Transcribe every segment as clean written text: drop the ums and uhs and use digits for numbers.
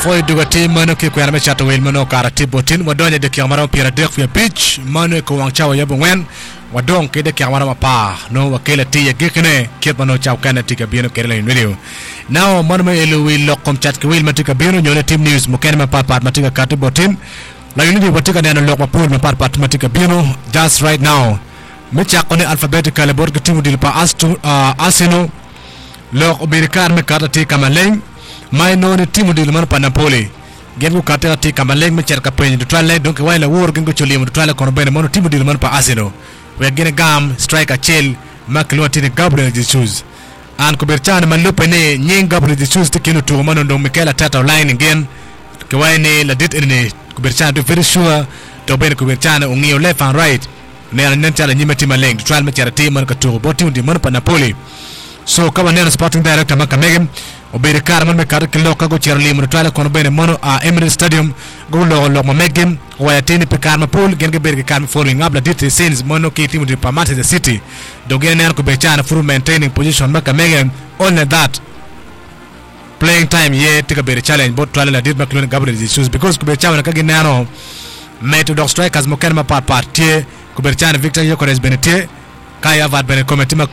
foi dugati mano ke kwara me chato wel mano karati botin wadonya de kyamara pira dek fia beach mano ko wang chawa yabo wen wadong ke de kyamara pa no wakela ti ye gekene ke mano chaw kana tika bieno kerela in video now mano me elu wi lokom chat ke wel matika bieno nyone team news mo ken ma pat matika kati botin la unity watika neno lok ma pul ma pat matika bieno just right now me chakone alphabetical board ke timu dil pa Arsenal lok obirikar me karati kamaleng mai no ni timu dil man pa Napoli gen ko kata ti kamaleng me cerka pen do trale donc wayla wor gen ko cholim do trale kono ben mon timu dil man pa Arsenal we gen gam striker chel makloti ni Gabriel Jesus an ko berchane man lopene nyen Gabriel Jesus te kino to man do Mikel Tata line again ko wayne la dit ene ko berchane do very sure to ben ko berchane o ngio left and right ne nan tala nyima timaleng do trale me cerati man ko to bo timu dil man pa Napoli so kama nena sporting director makamegem obere karman me kar kilo kago cherli mo tala kono bene mono a Emirates Stadium go lo mamegem waya tini pe karma pool gen ge berge karma following up la dit scenes mono ke timu de Pamate the City do gen ner ko be chana for maintaining position makamegem only that playing time ye tika bere challenge bot tala la dit maklone Gabriel Jesus because ko be chana ka gen nano meto dog strikers mo ken ma part tie ko be chana Victor Yokores benete kaya vad bene comment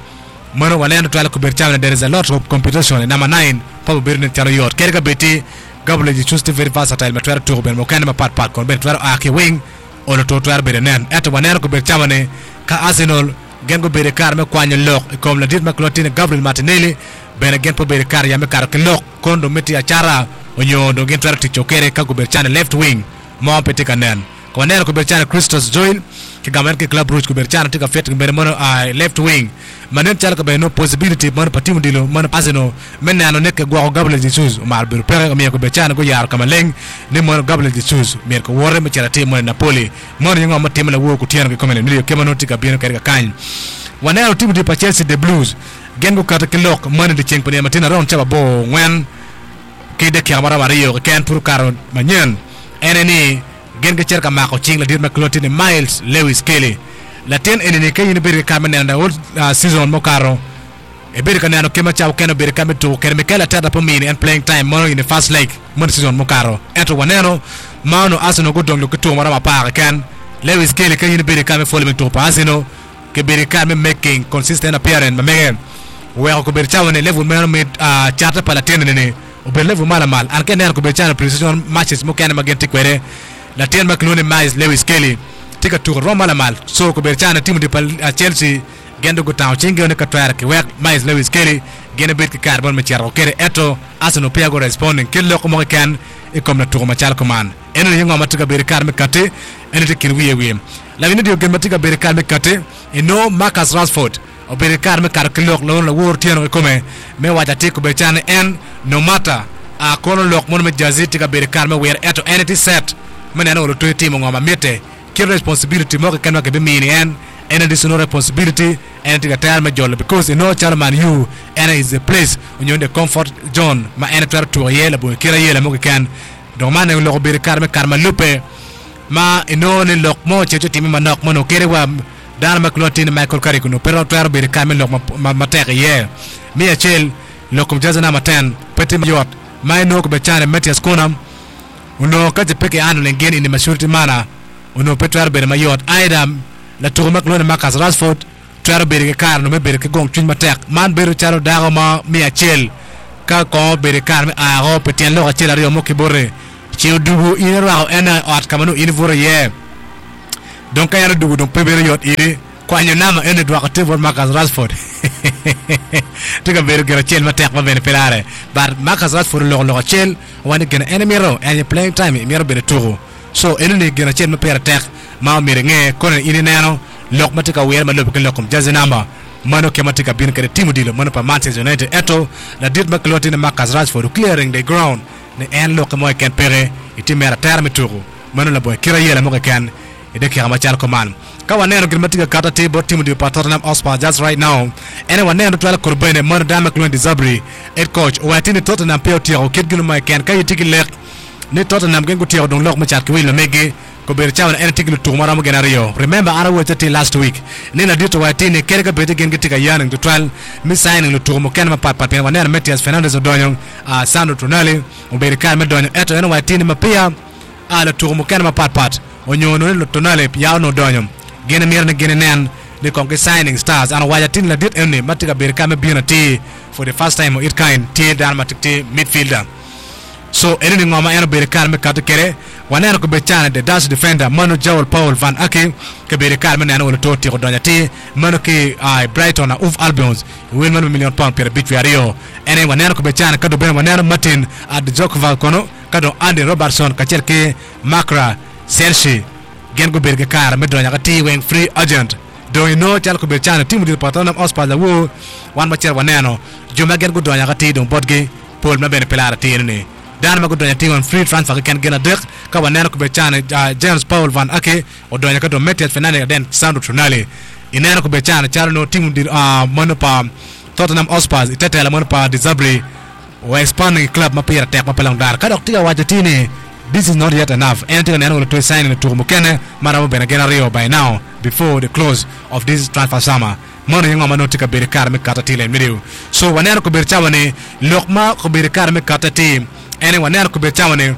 mano walendo twala kuberchana there is a lot of competition number 9 pabu birne taro yot kerga beti Gabriel Jesus very versatile matwara to ben mo kana part kon ben twara aki wing ono to twara beren eto wanero kuberchana ne ka Arsenal gengo bere kar me kwanya lok kom la dit maklotine Gabriel Martinelli ben gen po bere kar ya me kar lok kondo meti achara onyo do gen twara tichokere ka kuberchana left wing mo pete kanen ko wanero kuberchana Christos Joel ke gamer ke club rouge kuberchana tika fet bere mono left wing manen tala ka no possibility man patimu dilo man Arsenal men nano nek gwa Gabriel Jesus mar bir pere mi ko becana go yar kama leng ne mo Gabriel Jesus mer ko wore me charate mo Napoli mo ngo ma timla wo ko tian ko komen mi ke mano tika bien ka kan wanero timu di Chelsea the Blues gengo kata ke lok man de cheng pene matina ron chaba bo wen ke de kyamara mario ken pour karon manyen eneni genga cerka ma ko ching la dir ma clotine Miles Lewis Kelly la ten enene kay ni beri kamene anda wol season mo karo e beri kanano kema chaw keno beri kamen to ken Mikel Tata pomini and playing time mo in the first leg mo season mo karo eto waneno mano Arsenal go donglo ko to mara pa kan Lewis Kelly kay ni beri kamen following to Arsenal ke beri kamen making consistent appearance ma megen we ko beri chawane level mo mit charta pala ten ne o be level mala mal an ken ko beri chana precision matches mo ken magenti kwere la ten maklone Miles Lewis Kelly tika tu Roma la mal so ko berchana timu de Chelsea gendo go taw chinge ne ka twara ke wek Miles Lewis Kelly gene bet ke carbon me charo kere eto Arsenal pia go responding kello ko mo kan e kom na to ma chal ko man enen yengo matika ber kar me kate enen te kin wiye la vini dio gen matika ber kar me kate e no Marcus Rashford o ber kar me kar kello lo la wor tieno ko me waja te ko berchana en no matter a kono lok mon me jazi tika ber kar me wer eto enity set menena lo to timo ngoma mete ke responsibility mo kan ke be mini and additional responsibility and to tell my job because you know chairman you and is a place when you in the comfort zone ma en trar to yela bo kira yela mo kan do man lo be karma lupe ma ino ne lok mo che timi manok mo no kere wa dan ma clotin Michael Carrick no pero trar be karma lok ma tek ye mi achel lokum jazana maten petim yot ma no ko be chane Matias Konam uno ka je peke anu lengen in the maturity mana uno petrar be mayot aidam la turmak lo Marcus Rashford trar be ke kar no me be ke gong chin matek man be charo dago ma mi achel ka ko be kar me a ho petien lo achel ari mo ke borre chi dubu inero ena at kamano invoro ye donc kayara dubu donc pe be yot ide ko anyo nama ene do ko tevor Marcus Rashford tiga be ke achel matek ma be pelare bar Marcus Rashford lo achel wani gena enemy ro and playing time mi ro be turu so enene gena chen ma pera tek ma mere nge kono ini nano lok matika wer ma lob ke lokum jazinamba mano ke matika bin ke timu dilo mano pa Manchester United eto la dit ma clotine Marcus Rashford clearing the ground ne en lok mo ken pere itimera terme turu mano la boy kira yela mo kan ede ke ma chal ko man ka wanero gel matika kata te bo timu di Tottenham Hotspur just right now ene wanero twala korbene mano dama klon Zabri head coach o atini Tottenham pe o tiro ket gino ma ken kay tigi lek ne Tottenham gen go tiro don lok ma chat ko wil mege ko ber chawan en tiglu tu mara mo genario remember ara wo tati last week ni na dito wa tini kere ka beti gen gitika yaning to 12 mi signing lu tu mo ken ma pat pat pen wanera Matias Fernandez odonyo Sandro Tonali o ber ka me donyo eto en wa tini ma pia ala tu mo ken ma pat pat onyono lu Tonali ya no donyo gene mir na gene nen de konke signing stars ana waja tin la dit enni matika ber ka me biona ti for the first time it kind ti dan matikti midfielder so enni ngoma eno ber ka me katu kere wanera ko bechana de dash defender Manu Joel Paul Van Aken ke ber ka me nano to ti ko donya ti mano ke Brighton na Uf Albions win man million pound per bit Rio ene wanera ko bechana kado ben wanera Martin ad Jokval kono kado Andy Robertson ka cherke Makra Selshi gen go ber ka me donya ti wen free agent do you know chal ko be chana timu di Tottenham Hotspur la wo wan ma cher waneno joma gen go donya ka ti don bodge Paul na ben pelara ti ni dan ma go donya ti on free transfer ken gena dek ka waneno ko be chana James Paul Van Aken o donya ka do Matias Fernandez den Sandro Tonali ineno ko be chana chal no timu di monopa Tottenham Hotspur itete la monopa Disabri o expanding club ma pira tek ma pelang dar ka dok ti waja ti ni this is not yet enough anything neno to sign in to mukene maramo ben gena Rio by now before the close of this transfer summer mono yengo manotika berikar me kata tile midiu so wanero ko berchawane lokma ko berikar me kata team ene wanero ko berchawane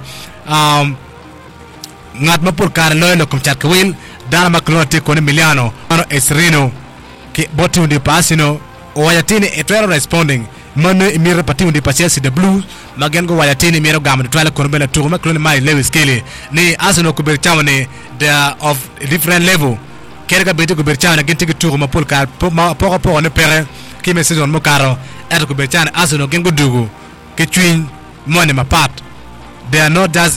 ngat mapur kar loylo kum chat kwil dana makloti ko Emiliano ano Esrino ke botu di pasino o wayatini etwero responding mano imira pati di Chelsea the Blues magen go wayatini miro gamdo twala ko bela to makloni mai Lewis Kelly ni Arsenal ko berchawane the of different level kerga beti ko berchana genti ko tour ma pol kar po ne pere ki me saison mo karo et ko berchana Arsenal gen go dugu ke twin money ma pat they are not just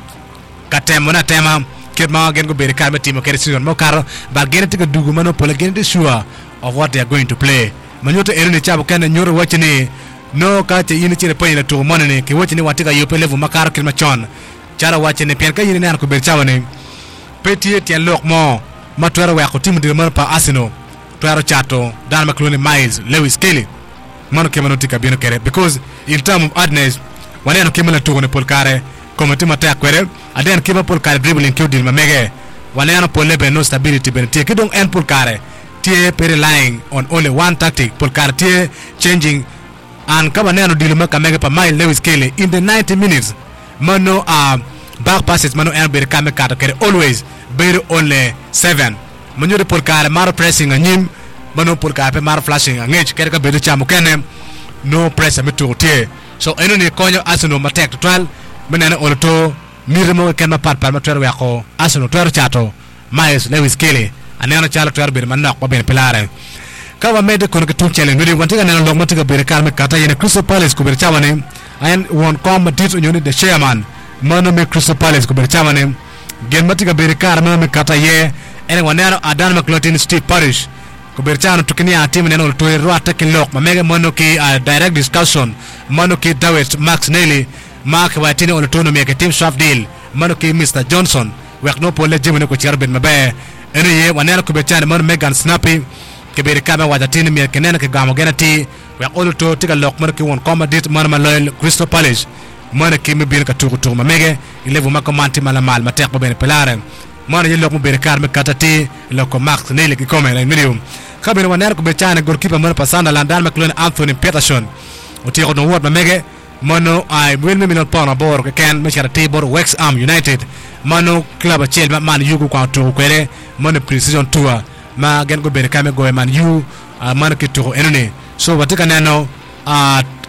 katem na tema ke ma gen go ber kar ma timo ke saison mo karo ba gen ti ko dugu mano pol gen ti sure of what they are going to play manyoto erene chabo kana nyoro wachini no ka te yini chire point na tour money ne ke wachini watika yope level makaro ke ma chon chara wachini pen ka yini nan ko berchawane petit tien lok mo matwero wa ko timu de man pa Arsenal twero chato dan makloni Miles Lewis Kelly mano ke mano tika bino kere because in term of adness waneno ke mala to ne pol kare comme tima ta kwere aden ke pol kare dribbling ke dil ma mege waneno pol lebe no stability ben tie ke don en pol kare tie per relying on only one tactic pol kare tie changing and kama neno dil ma ka mege pa Miles Lewis Kelly in the 90 minutes mano back passes mano en ber kame kata kere always ber only 7 manyo por kare mar pressing anyim mano por kare mar flashing angech kere ka bedo chamo kene no press ameto tie so eno ni konyo Arsenal matek to 12 menene oloto mirimo ken ma pat pat matero yako Arsenal to chato Miles Lewis Kelly aneno chalo to ber manok ba ben pelare ka wa mede kono ke tum chele ngudi wantiga neno log matiga ber kar me kata yene Crystal Palace ko ber chawane ayen won kom dit nyoni the chairman mano me Crystal Palace ko ber chawane gen matiga ber kar me kata ye ene wanero Adan McLaughlin Steve Parish ko berchano tukini a team neno to ro attacking lock mega mono ki direct discussion mono ki Dawes Max Nelly Mark Watini on to no make team swap deal mono ki Mr Johnson we no pole jemene ko charbet mabe ene ye wanero ko berchano mono Megan Snappy ke ber kama wadatini me kenena ke gamo genati we all to tiga lock mono ki won combat mono ma loyal Crystal Palace mono ki me bir ka tuku ma mege ilevu makomanti mala mal matek ba ben pelaren mano yello ko ber kar me katati loko Max Nelly ki come la medium kabere waner ko bechana goalkeeper man pasanda Landal McLean Anthony Peterson o tiro no word mege mano ay welme minol pona bor ke ken me charity bor Wrexham United mano club Chelsea man yugo kwa to kwere mano precision tour ma gen go ber kame go man yu man ki to enone so watika nano